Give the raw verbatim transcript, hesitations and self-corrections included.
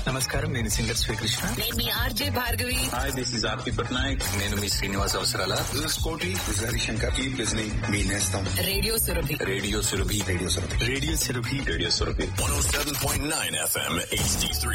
నమస్కారం, నేను సింగర్ శ్రీకృష్ణ. నేను మీ RJ Bhargavi. Hi, this is ఆర్పి పట్నాయక్. నేను మీ శ్రీనివాస్ అవసరాల. దిస్ ఇస్ కోటి, this is Harishankar. Keep listening మీ నేస్తం radio Surabhi. Radio Surabhi. Radio Surabhi. Radio Surabhi. Radio Surabhi. one oh seven point nine F M H D three